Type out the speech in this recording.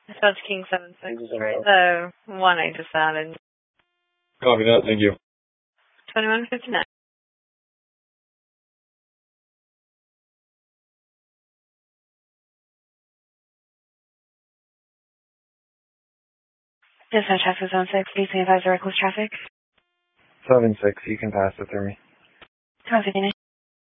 That's King 7-6, right? The one I just added. Copy that, thank you. 2159. Dispatch access zone 6, please advise the reckless traffic. 7-6, you can pass it through me. 1259.